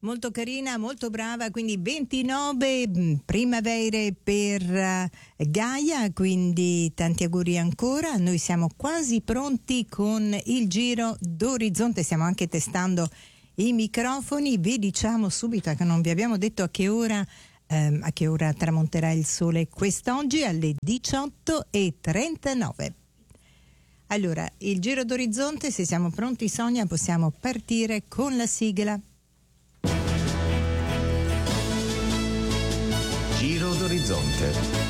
Molto carina, molto brava, quindi 29 primavere per Gaia, quindi tanti auguri ancora. Noi siamo quasi pronti con il giro d'orizzonte, stiamo anche testando i microfoni. Vi diciamo subito che non vi abbiamo detto a che ora tramonterà il sole quest'oggi, alle 18:39. Allora, il giro d'orizzonte, se siamo pronti Sonia possiamo partire con la sigla. Giro d'orizzonte.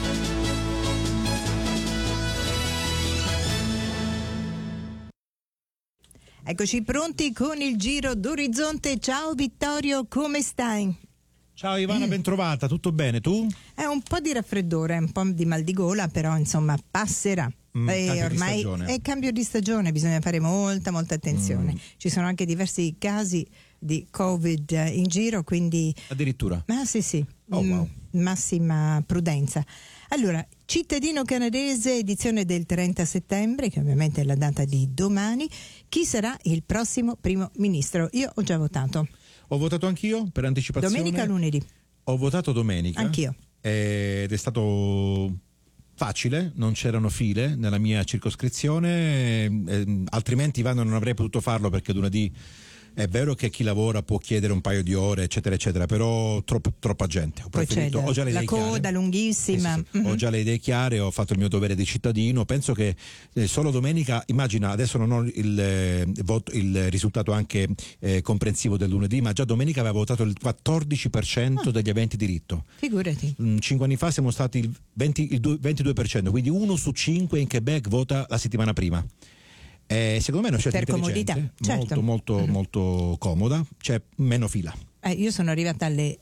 Eccoci pronti con il giro d'orizzonte. Ciao Vittorio, come stai? Ciao Ivana, ben trovata, tutto bene, tu? È un po' di raffreddore, un po' di mal di gola, però insomma passerà. Ormai è cambio di stagione, bisogna fare molta attenzione. Ci sono anche diversi casi di Covid in giro, quindi addirittura. Sì. Wow. Massima prudenza. Allora, cittadino canadese, edizione del 30 settembre, che ovviamente è la data di domani. Chi sarà il prossimo primo ministro? Io ho già votato. Ho votato anch'io per anticipazione. Domenica o lunedì? Ho votato domenica. Anch'io. Ed è stato facile, non c'erano file nella mia circoscrizione, altrimenti Ivano non avrei potuto farlo, perché lunedì è vero che chi lavora può chiedere un paio di ore eccetera eccetera, però troppa gente. Ho preferito, ho già le idee chiare. La coda lunghissima. Sì. Ho già le idee chiare, ho fatto il mio dovere di cittadino. Penso che solo domenica, immagina, adesso non ho il risultato anche comprensivo del lunedì, ma già domenica aveva votato il 14% degli aventi diritto. Figurati. 5 anni fa siamo stati il 22%, quindi 1 su 5 in Quebec vota la settimana prima. Secondo me è una scelta per intelligente, comodità, certo. molto comoda, c'è meno fila. Io sono arrivata alle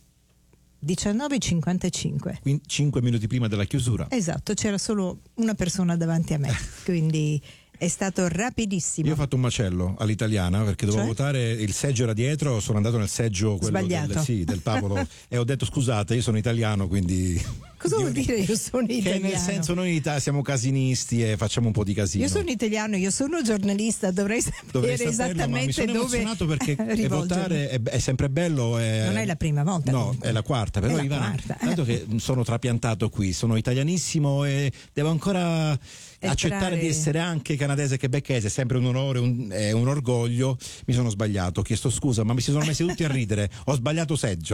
19:55. Quindi 5 minuti prima della chiusura. Esatto, c'era solo una persona davanti a me, quindi è stato rapidissimo. Io ho fatto un macello all'italiana, perché dovevo votare, il seggio era dietro, sono andato nel seggio quello sbagliato del tavolo e ho detto scusate, io sono italiano, quindi cosa vuol dire io sono italiano? Che nel senso noi in Italia siamo casinisti e facciamo un po' di casino. Io sono italiano, io sono giornalista, dovrei sapere esattamente mi sono dove emozionato perché votare è sempre bello. Non è la prima volta. No, comunque. è la quarta, però Ivana, tanto che sono trapiantato qui, sono italianissimo e devo ancora accettare di essere anche canadese e quebecchese, è sempre un onore, un orgoglio. Mi sono sbagliato, ho chiesto scusa, ma mi si sono messi tutti a ridere, ho sbagliato seggio.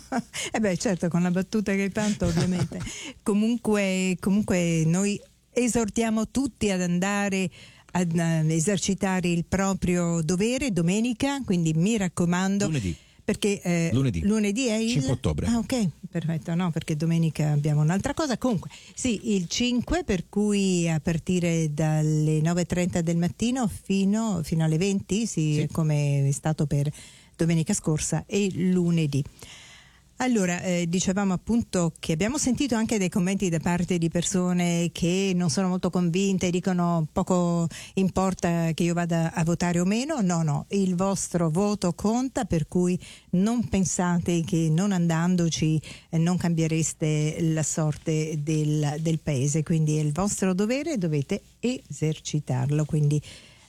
Certo, con la battuta che hai fatto ovviamente. Comunque noi esortiamo tutti ad andare ad esercitare il proprio dovere domenica, quindi mi raccomando. Lunedì. Perché lunedì è il 5 ottobre. Ok, perfetto, no, perché domenica abbiamo un'altra cosa. Comunque, sì, il 5, per cui a partire dalle 9:30 del mattino fino alle 20, sì, come è stato per domenica scorsa e lunedì. Allora, dicevamo appunto che abbiamo sentito anche dei commenti da parte di persone che non sono molto convinte, dicono poco importa che io vada a votare o meno. No, il vostro voto conta, per cui non pensate che non andandoci non cambiereste la sorte del paese, quindi è il vostro dovere, dovete esercitarlo, quindi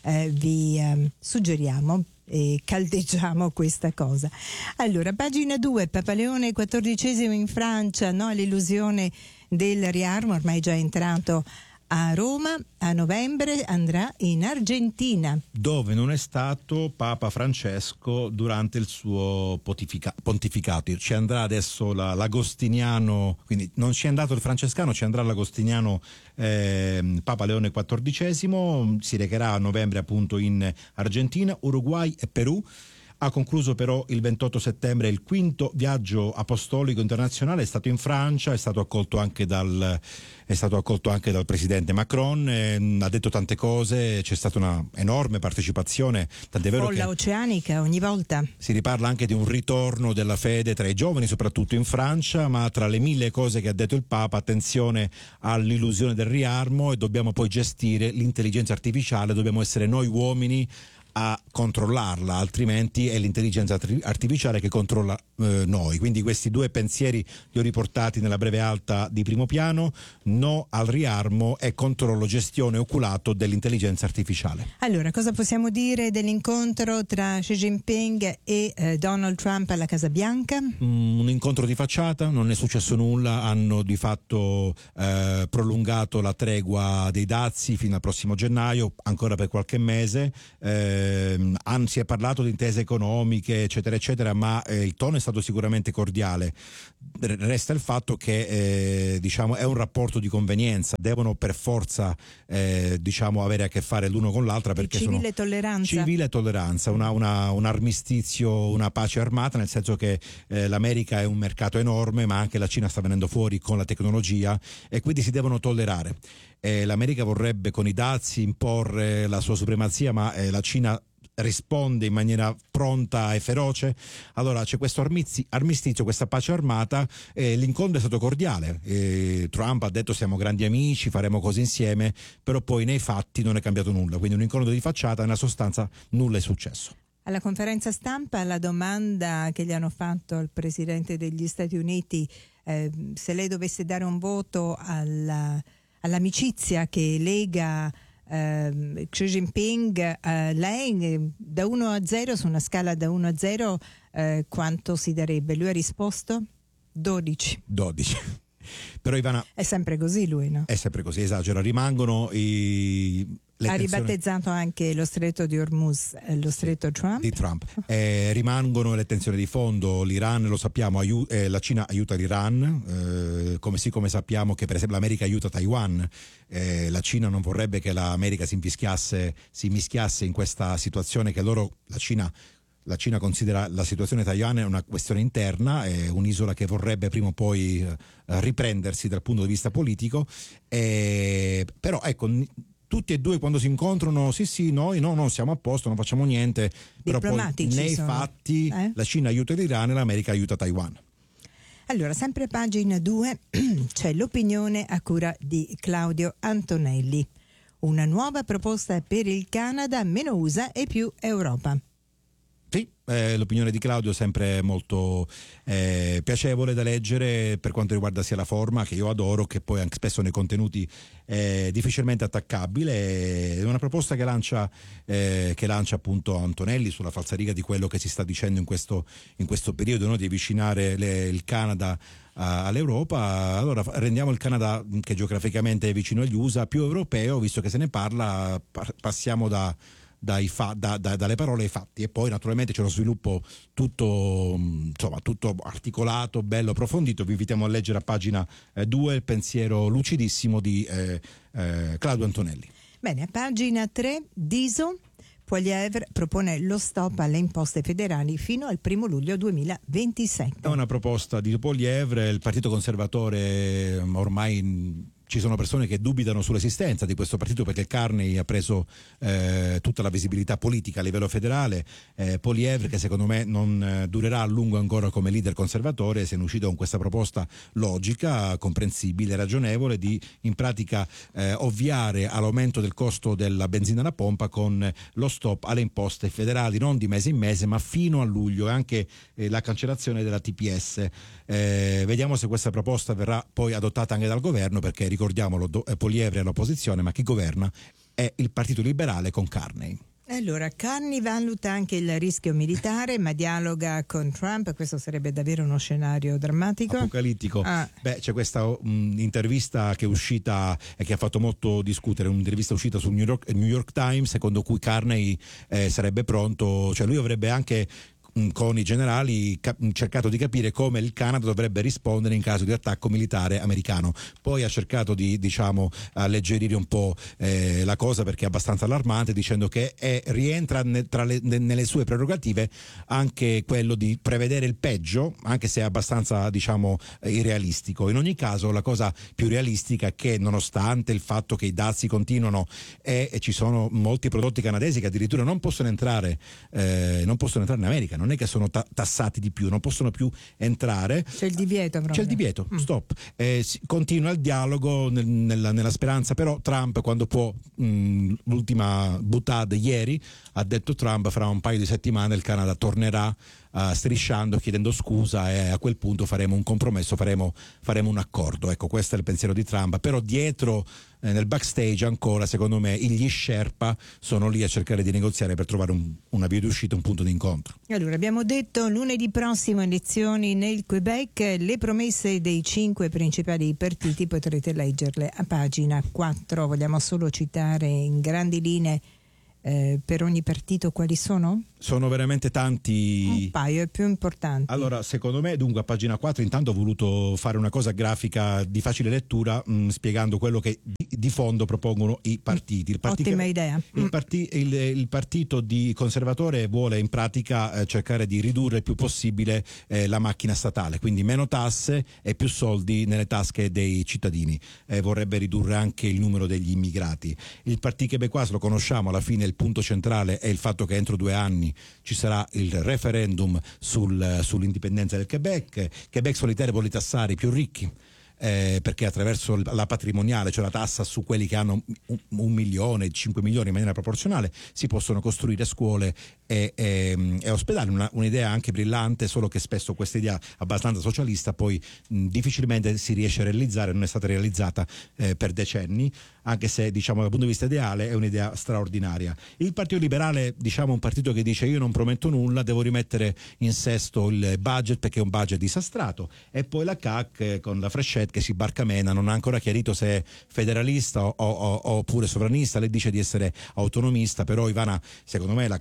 vi suggeriamo e caldeggiamo questa cosa. Allora, pagina 2, Papa Leone XIV in Francia, no, l'illusione del riarmo, ormai già entrato a Roma, a novembre andrà in Argentina, dove non è stato Papa Francesco durante il suo pontificato. Ci andrà adesso l'agostiniano, quindi non ci è andato il francescano, ci andrà l'agostiniano Papa Leone XIV. Si recherà a novembre appunto in Argentina, Uruguay e Perù. Ha concluso però il 28 settembre il quinto viaggio apostolico internazionale, è stato in Francia, è stato accolto anche dal presidente Macron, ha detto tante cose, c'è stata una enorme partecipazione, tant'è vero folla oceanica ogni volta. Si riparla anche di un ritorno della fede tra i giovani, soprattutto in Francia, ma tra le 1000 cose che ha detto il Papa, attenzione all'illusione del riarmo, e dobbiamo poi gestire l'intelligenza artificiale, dobbiamo essere noi uomini a controllarla, altrimenti è l'intelligenza artificiale che controlla noi. Quindi questi due pensieri li ho riportati nella breve alta di Primo Piano: no al riarmo e controllo, gestione oculato dell'intelligenza artificiale. Allora, cosa possiamo dire dell'incontro tra Xi Jinping e Donald Trump alla Casa Bianca? Un incontro di facciata, non è successo nulla, hanno di fatto prolungato la tregua dei dazi fino al prossimo gennaio, ancora per qualche mese. Si è parlato di intese economiche eccetera eccetera, ma il tono è stato sicuramente cordiale. Resta il fatto che diciamo è un rapporto di convenienza, devono per forza diciamo avere a che fare l'uno con l'altra, perché civile tolleranza, un armistizio, una pace armata, nel senso che l'America è un mercato enorme, ma anche la Cina sta venendo fuori con la tecnologia e quindi si devono tollerare. L'America vorrebbe con i dazi imporre la sua supremazia, ma la Cina risponde in maniera pronta e feroce. Allora c'è questo armistizio, questa pace armata. L'incontro è stato cordiale, Trump ha detto siamo grandi amici, faremo cose insieme, però poi nei fatti non è cambiato nulla, quindi un incontro di facciata, nella sostanza nulla è successo. Alla conferenza stampa la domanda che gli hanno fatto al Presidente degli Stati Uniti, se lei dovesse dare un voto all'amicizia che lega Xi Jinping, lei da 1 a 0, su una scala da 1 a 0, quanto si darebbe? Lui ha risposto 12. Però Ivana, è sempre così lui, no? È sempre così, esagera. Rimangono ha ribattezzato anche lo stretto di Hormuz, lo stretto Trump. Di Trump. Rimangono le tensioni di fondo. L'Iran, lo sappiamo, la Cina aiuta l'Iran, come sappiamo che per esempio l'America aiuta Taiwan. La Cina non vorrebbe che l'America si mischiasse in questa situazione che la Cina considera la situazione italiana una questione interna, è un'isola che vorrebbe prima o poi riprendersi dal punto di vista politico, però ecco, tutti e due quando si incontrano noi non siamo a posto, non facciamo niente, però poi nei fatti la Cina aiuta l'Iran e l'America aiuta Taiwan. Allora, sempre a pagina 2 c'è l'opinione a cura di Claudio Antonelli. Una nuova proposta per il Canada, meno USA e più Europa. Sì, l'opinione di Claudio è sempre molto piacevole da leggere per quanto riguarda sia la forma, che io adoro, che poi anche spesso nei contenuti difficilmente attaccabile. È una proposta che lancia appunto Antonelli sulla falsariga di quello che si sta dicendo in questo periodo, no? Di avvicinare il Canada all'Europa. Allora rendiamo il Canada, che geograficamente è vicino agli USA, più europeo, visto che se ne parla, passiamo dalle parole ai fatti, e poi naturalmente c'è uno sviluppo tutto articolato, bello, approfondito. Vi invitiamo a leggere a pagina 2 il pensiero lucidissimo di Claudio Antonelli. Bene, a pagina 3 Diso, Poilievre propone lo stop alle imposte federali fino al 1 luglio 2027. È una proposta di Poilievre. Il Partito Conservatore, ormai ci sono persone che dubitano sull'esistenza di questo partito, perché Carney ha preso tutta la visibilità politica a livello federale. Poilievre, che secondo me non durerà a lungo ancora come leader conservatore, se ne è uscito con questa proposta logica, comprensibile, ragionevole, di in pratica ovviare all'aumento del costo della benzina alla pompa con lo stop alle imposte federali, non di mese in mese ma fino a luglio, e anche la cancellazione della TPS. Vediamo se questa proposta verrà poi adottata anche dal governo, perché ricordiamolo, Poilievre è all'opposizione, ma chi governa è il Partito Liberale con Carney. Allora, Carney valuta anche il rischio militare, ma dialoga con Trump. Questo sarebbe davvero uno scenario drammatico, apocalittico. C'è questa intervista che è uscita e che ha fatto molto discutere, un'intervista uscita sul New York Times, secondo cui Carney sarebbe pronto, cioè lui avrebbe anche con i generali cercato di capire come il Canada dovrebbe rispondere in caso di attacco militare americano. Poi ha cercato di alleggerire un po' la cosa, perché è abbastanza allarmante, dicendo che rientra nelle sue prerogative anche quello di prevedere il peggio, anche se è abbastanza irrealistico. In ogni caso la cosa più realistica è che, nonostante il fatto che i dazi continuano e ci sono molti prodotti canadesi che addirittura non possono entrare in America, non è che sono tassati di più, non possono più entrare. C'è il divieto proprio. C'è il divieto, stop. Continua il dialogo nella speranza, però Trump, quando può, l'ultima boutade ieri, ha detto Trump, fra un paio di settimane il Canada tornerà strisciando, chiedendo scusa, e a quel punto faremo un compromesso, faremo un accordo. Ecco, questo è il pensiero di Trump. Però dietro, nel backstage, ancora secondo me gli Sherpa sono lì a cercare di negoziare per trovare una via d'uscita, un punto di incontro. Allora, abbiamo detto lunedì prossimo elezioni nel Quebec, le promesse dei 5 principali partiti potrete leggerle a pagina 4. Vogliamo solo citare in grandi linee per ogni partito quali sono? Sono veramente tanti. Un paio più importanti. Allora, secondo me, dunque, a pagina 4 intanto ho voluto fare una cosa grafica di facile lettura, spiegando quello che di fondo propongono i partiti. Ottima idea. Il partito di conservatore vuole in pratica cercare di ridurre il più possibile la macchina statale, quindi meno tasse e più soldi nelle tasche dei cittadini. Vorrebbe ridurre anche il numero degli immigrati. Il Partito Québécois lo conosciamo, alla fine il punto centrale è il fatto che entro 2 anni ci sarà il referendum sull'indipendenza del Quebec. Quebec solitaire vuole tassare i più ricchi, perché attraverso la patrimoniale, cioè la tassa su quelli che hanno 1 milione, 5 milioni in maniera proporzionale, si possono costruire scuole e ospedali. Un'idea anche brillante, solo che spesso questa idea abbastanza socialista poi difficilmente si riesce a realizzare, non è stata realizzata per decenni, anche se diciamo dal punto di vista ideale è un'idea straordinaria. Il Partito Liberale, diciamo, un partito che dice io non prometto nulla, devo rimettere in sesto il budget perché è un budget disastrato, e poi la CAQ con la Frechette che si barcamena, non ha ancora chiarito se è federalista oppure sovranista. Lei dice di essere autonomista, però Ivana, secondo me la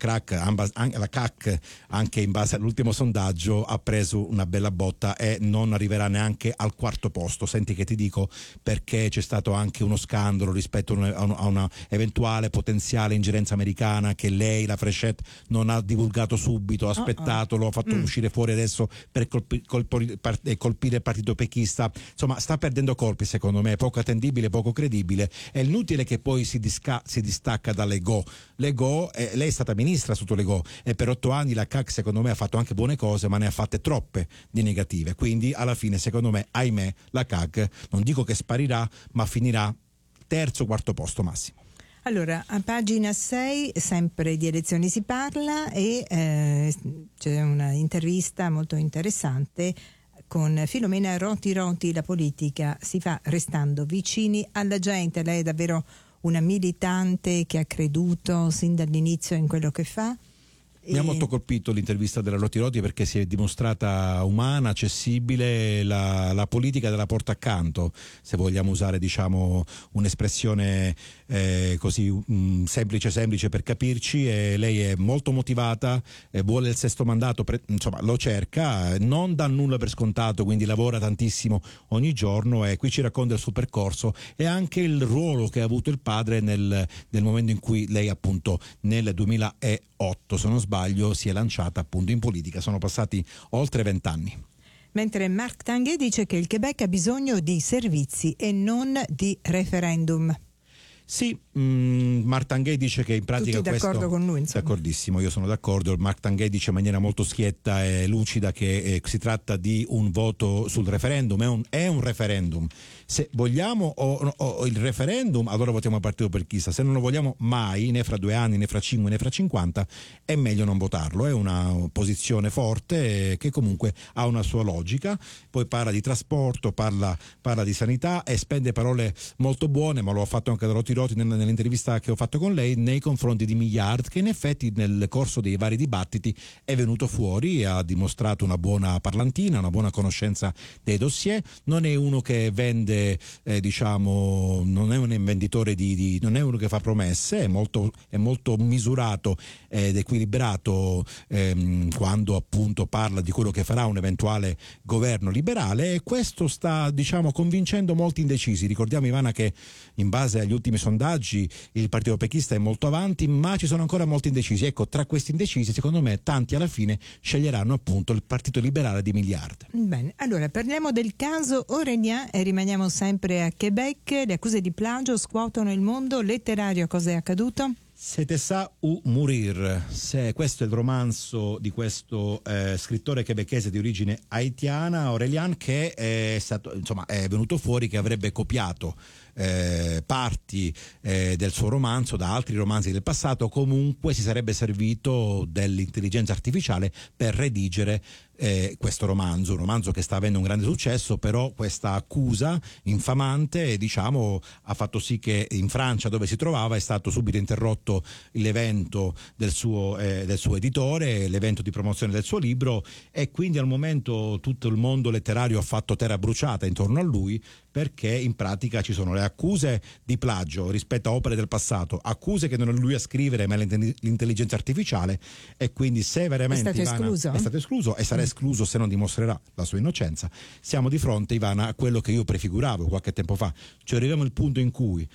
CAQ anche in base all'ultimo sondaggio ha preso una bella botta e non arriverà neanche al 4º posto. Senti che ti dico, perché c'è stato anche uno scandalo rispetto a una eventuale potenziale ingerenza americana che lei, la Frechette, non ha divulgato subito, ha aspettato, lo ha fatto uscire fuori adesso per colpire il partito pechista. Insomma, sta perdendo colpi, secondo me, poco attendibile, poco credibile. È inutile che poi si distacca da Legault. Lei è stata ministra sotto Legault e per 8 anni la CAQ secondo me ha fatto anche buone cose, ma ne ha fatte troppe di negative. Quindi alla fine, secondo me, ahimè, la CAQ non dico che sparirà, ma finirà 3º, 4º posto massimo. Allora, a pagina 6 sempre di elezioni si parla e c'è una intervista molto interessante con Filomena Roti. La politica si fa restando vicini alla gente. Lei è davvero una militante che ha creduto sin dall'inizio in quello che fa. Mi ha molto colpito l'intervista della Roti perché si è dimostrata umana, accessibile, la politica della porta accanto, se vogliamo usare diciamo un'espressione così semplice per capirci. E lei è molto motivata, vuole il 6º mandato, insomma lo cerca, non dà nulla per scontato, quindi lavora tantissimo ogni giorno e qui ci racconta il suo percorso e anche il ruolo che ha avuto il padre nel momento in cui lei appunto nel 2008, se non sbaglio, si è lanciata appunto in politica. Sono passati oltre 20 anni. Mentre Marc Tanguay dice che il Quebec ha bisogno di servizi e non di referendum. Sì, Marc Tanguay dice che in pratica tutti d'accordo questo, con lui, insomma. D'accordissimo, io sono d'accordo. Marc Tanguay dice in maniera molto schietta e lucida che si tratta di un voto sul referendum, è un referendum. Se vogliamo o il referendum, allora votiamo al partito per chissà. Se non lo vogliamo mai, né fra 2 anni, né fra 5, né fra 50, è meglio non votarlo. È una posizione forte che comunque ha una sua logica. Poi parla di trasporto, parla di sanità e spende parole molto buone, ma lo ha fatto anche da Roti nell'intervista che ho fatto con lei nei confronti di Millard, che in effetti nel corso dei vari dibattiti è venuto fuori e ha dimostrato una buona parlantina, una buona conoscenza dei dossier. Non è uno che vende diciamo, non è un venditore non è uno che fa promesse, è molto misurato ed equilibrato quando appunto parla di quello che farà un eventuale governo liberale, e questo sta diciamo convincendo molti indecisi. Ricordiamo, Ivana, che in base agli ultimi sondaggi il partito pechista è molto avanti, ma ci sono ancora molti indecisi. Ecco, tra questi indecisi secondo me tanti alla fine sceglieranno appunto il partito liberale di Millard. Bene, allora parliamo del caso Aurélien e rimaniamo sempre a Quebec. Le accuse di plagio scuotono il mondo letterario. Cosa è accaduto? Setesa u Mourir, questo è il romanzo di questo scrittore quebecchese di origine haitiana, Aurelian, che è venuto fuori che avrebbe copiato parti del suo romanzo da altri romanzi del passato. Comunque si sarebbe servito dell'intelligenza artificiale per redigere questo romanzo, un romanzo che sta avendo un grande successo. Però questa accusa infamante, diciamo, ha fatto sì che in Francia, dove si trovava, è stato subito interrotto l'evento del suo editore, l'evento di promozione del suo libro, e quindi al momento tutto il mondo letterario ha fatto terra bruciata intorno a lui, perché in pratica ci sono le accuse di plagio rispetto a opere del passato, accuse che non è lui a scrivere ma l'intelligenza artificiale, e quindi se veramente è stato escluso e sarà escluso se non dimostrerà la sua innocenza, siamo di fronte, Ivana, a quello che io prefiguravo qualche tempo fa, cioè arriviamo al punto in cui